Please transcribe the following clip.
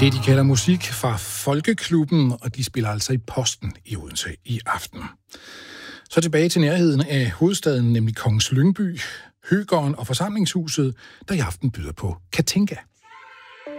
Det, de kalder musik fra Folkeklubben, og de spiller altså i Posten i Odense i aften. Så tilbage til nærheden af hovedstaden, nemlig Kongens Lyngby, Høgården og Forsamlingshuset, der i aften byder på Katinka.